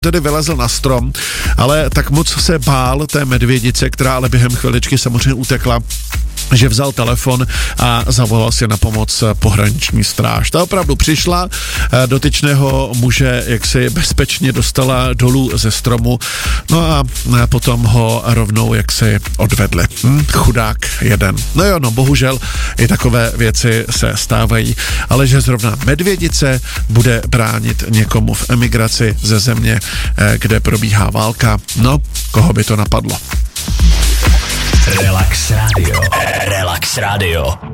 Tedy vylezl na strom, ale tak moc se bál té medvědice, která ale během chviličky samozřejmě utekla, že vzal telefon a zavolal si na pomoc pohraniční stráž. Ta opravdu přišla, dotyčného muže jaksi bezpečně dostala dolů ze stromu, no a potom ho rovnou jaksi odvedli. Chudák jeden. No jo, no bohužel i takové věci se stávají, ale že zrovna medvědice bude bránit někomu v emigraci ze země, kde probíhá válka, no, koho by to napadlo. Relax Radio. Relax Radio.